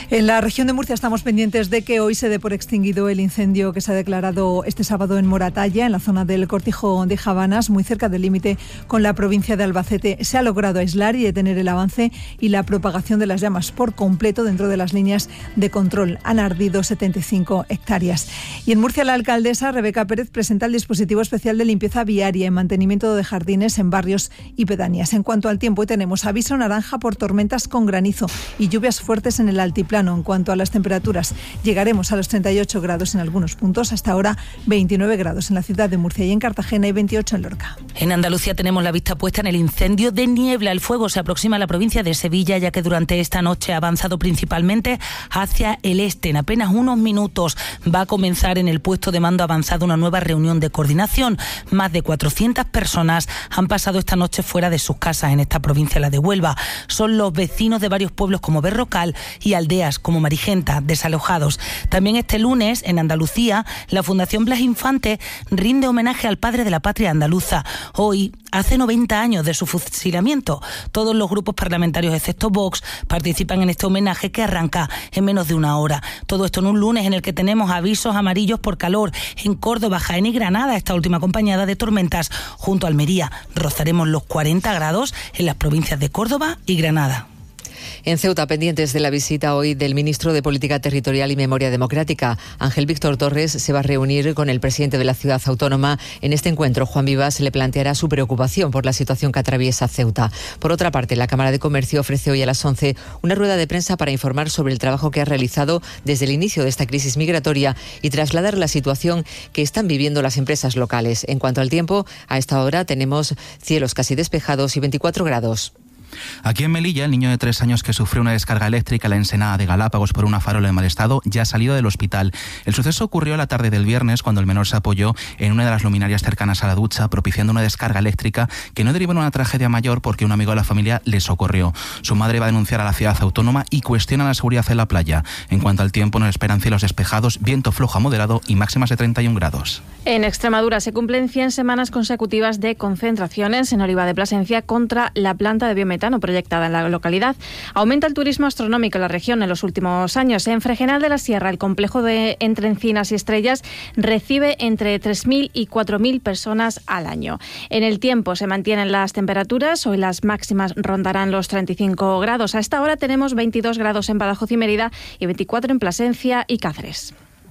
En la región de Murcia estamos pendientes de que hoy se dé por extinguido el incendio que se ha declarado este sábado en Moratalla, en la zona del Cortijo de Javanas, muy cerca del límite con la provincia de Albacete. Se ha logrado aislar y detener el avance y la propagación de las llamas por completo dentro de las líneas de control. Han ardido 75 hectáreas. Y en Murcia, la alcaldesa Rebeca Pérez presenta el dispositivo especial de limpieza viaria y mantenimiento de jardines en barrios y pedanías. En cuanto al tiempo, hoy tenemos aviso naranja por tormentas con granizo y lluvias fuertes en el altiplano. En cuanto a las temperaturas, llegaremos a los 38 grados en algunos puntos, hasta ahora 29 grados en la ciudad de Murcia y en Cartagena y 28 en Lorca. En Andalucía tenemos la vista puesta en el incendio de Niebla. El fuego se aproxima a la provincia de Sevilla, ya que durante esta noche ha avanzado principalmente hacia el este. En apenas unos minutos va a comenzar en el puesto de mando avanzado una nueva reunión de coordinación. Más de 400 personas han pasado esta noche fuera de sus casas en esta provincia, la de Huelva. Son los vecinos de varios pueblos como Berrocal y aldeas como Marigenta, desalojados. También este lunes, en Andalucía, la Fundación Blas Infante rinde homenaje al padre de la patria andaluza. Hoy, hace 90 años de su fusilamiento. Todos los grupos parlamentarios, excepto Vox, participan en este homenaje que arranca en menos de una hora. Todo esto en un lunes en el que tenemos avisos amarillos por calor en Córdoba, Jaén y Granada, esta última acompañada de tormentas. Junto a Almería rozaremos los 40 grados en las provincias de Córdoba y Granada. En Ceuta, pendientes de la visita hoy del ministro de Política Territorial y Memoria Democrática, Ángel Víctor Torres, se va a reunir con el presidente de la ciudad autónoma. En este encuentro, Juan Vivas le planteará su preocupación por la situación que atraviesa Ceuta. Por otra parte, la Cámara de Comercio ofrece hoy a las 11 una rueda de prensa para informar sobre el trabajo que ha realizado desde el inicio de esta crisis migratoria y trasladar la situación que están viviendo las empresas locales. En cuanto al tiempo, a esta hora tenemos cielos casi despejados y 24 grados. Aquí en Melilla, el niño de 3 años que sufrió una descarga eléctrica en la ensenada de Galápagos por una farola en mal estado ya ha salido del hospital. El suceso ocurrió la tarde del viernes cuando el menor se apoyó en una de las luminarias cercanas a la ducha, propiciando una descarga eléctrica que no derivó en una tragedia mayor porque un amigo de la familia le socorrió. Su madre va a denunciar a la ciudad autónoma y cuestiona la seguridad en la playa. En cuanto al tiempo, nos esperan cielos despejados, viento flojo a moderado y máximas de 31 grados. En Extremadura se cumplen 100 semanas consecutivas de concentraciones en Oliva de Plasencia contra la planta de biometano proyectada en la localidad. Aumenta el turismo astronómico en la región en los últimos años. En Fregenal de la Sierra, el complejo de Entre Encinas y Estrellas recibe entre 3.000 y 4.000 personas al año. En el tiempo se mantienen las temperaturas. Hoy las máximas rondarán los 35 grados. A esta hora tenemos 22 grados en Badajoz y Mérida y 24 en Plasencia y Cáceres.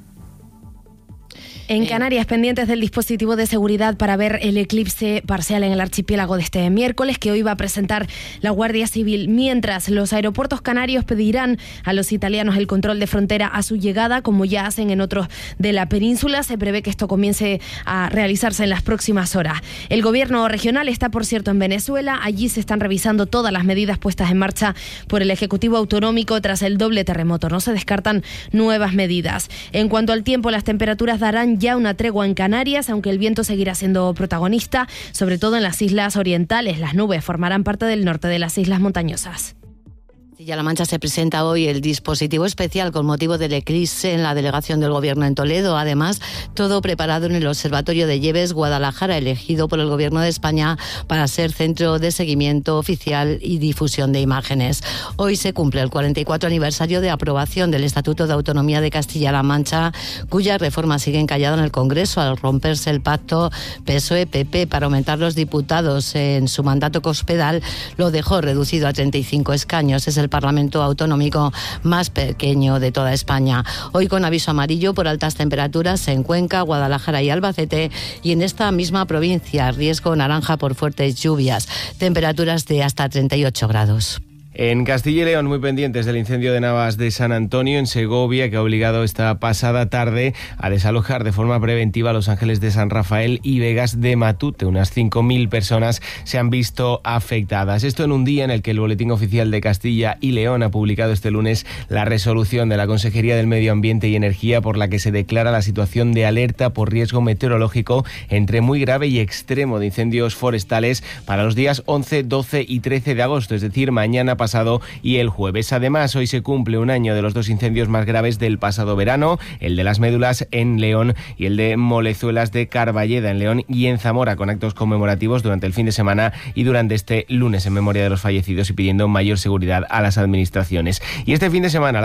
En Canarias, pendientes del dispositivo de seguridad para ver el eclipse parcial en el archipiélago de este miércoles, que hoy va a presentar la Guardia Civil. Mientras, los aeropuertos canarios pedirán a los italianos el control de frontera a su llegada, como ya hacen en otros de la península. Se prevé que esto comience a realizarse en las próximas horas. El gobierno regional está, por cierto, en Venezuela. Allí se están revisando todas las medidas puestas en marcha por el Ejecutivo Autonómico tras el doble terremoto. No se descartan nuevas medidas. En cuanto al tiempo, las temperaturas darán ya una tregua en Canarias, aunque el viento seguirá siendo protagonista, sobre todo en las islas orientales. Las nubes formarán parte del norte de las islas montañosas. Castilla-La Mancha se presenta hoy el dispositivo especial con motivo del eclipse en la delegación del Gobierno en Toledo. Además, todo preparado en el Observatorio de Lleves Guadalajara, elegido por el Gobierno de España para ser centro de seguimiento oficial y difusión de imágenes. Hoy se cumple el 44 aniversario de aprobación del Estatuto de Autonomía de Castilla-La Mancha, cuya reforma sigue encallada en el Congreso al romperse el pacto PSOE-PP para aumentar los diputados en su mandato cospedal. Lo dejó reducido a 35 escaños. Es el Parlamento autonómico más pequeño de toda España. Hoy con aviso amarillo por altas temperaturas en Cuenca, Guadalajara y Albacete, y en esta misma provincia riesgo naranja por fuertes lluvias, temperaturas de hasta 38 grados. En Castilla y León, muy pendientes del incendio de Navas de San Antonio, en Segovia, que ha obligado esta pasada tarde a desalojar de forma preventiva a Los Ángeles de San Rafael y Vegas de Matute. Unas 5.000 personas se han visto afectadas. Esto en un día en el que el Boletín Oficial de Castilla y León ha publicado este lunes la resolución de la Consejería del Medio Ambiente y Energía por la que se declara la situación de alerta por riesgo meteorológico entre muy grave y extremo de incendios forestales para los días 11, 12 y 13 de agosto, es decir, mañana pasado y el jueves. Además, hoy se cumple un año de los dos incendios más graves del pasado verano, el de las Médulas en León y el de Molezuelas de Carballeda en León y en Zamora, con actos conmemorativos durante el fin de semana y durante este lunes en memoria de los fallecidos y pidiendo mayor seguridad a las administraciones. Y este fin de semana